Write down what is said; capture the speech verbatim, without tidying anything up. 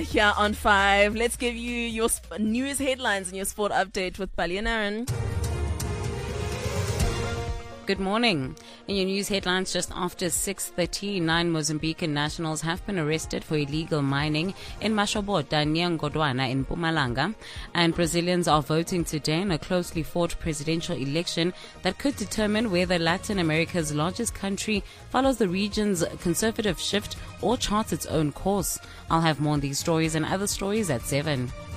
Here on five, let's give you your sp- news headlines and your sport update with Bali and Aaron. Good morning. In your news headlines, just after six thirty, nine Mozambican nationals have been arrested for illegal mining in Mashobota near Ngodwana in Mpumalanga. And Brazilians are voting today in a closely fought presidential election that could determine whether Latin America's largest country follows the region's conservative shift or charts its own course. I'll have more on these stories and other stories at seven.